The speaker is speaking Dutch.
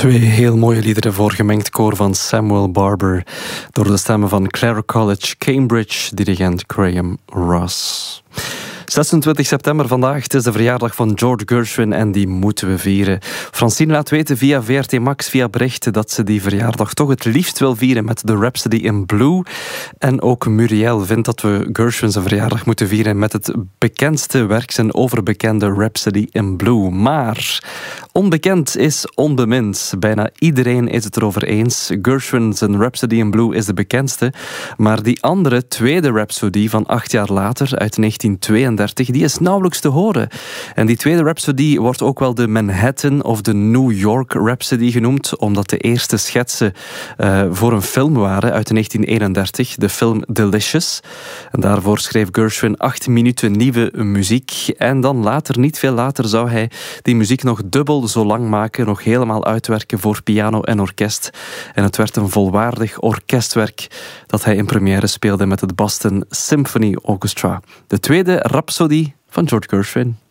Twee heel mooie liederen voor gemengd koor van Samuel Barber door de stemmen van Clare College, Cambridge, dirigent Graham Ross. 26 september vandaag, het is de verjaardag van George Gershwin en die moeten we vieren. Francine laat weten via VRT Max, via berichten, dat ze die verjaardag toch het liefst wil vieren met de Rhapsody in Blue. En ook Muriel vindt dat we Gershwin zijn verjaardag moeten vieren met het bekendste werk, zijn overbekende Rhapsody in Blue. Maar onbekend is onbemind. Bijna iedereen is het erover eens. Gershwin zijn Rhapsody in Blue is de bekendste. Maar die andere tweede Rhapsody van 8 jaar later, uit 1932, die is nauwelijks te horen. En die tweede Rhapsody wordt ook wel de Manhattan of de New York Rhapsody genoemd, omdat de eerste schetsen voor een film waren uit 1931, de film Delicious. En daarvoor schreef Gershwin 8 minuten nieuwe muziek. En dan later, niet veel later, zou hij die muziek nog dubbel zo lang maken, nog helemaal uitwerken voor piano en orkest. En het werd een volwaardig orkestwerk dat hij in première speelde met het Boston Symphony Orchestra. De tweede Rhapsody van George Gershwin.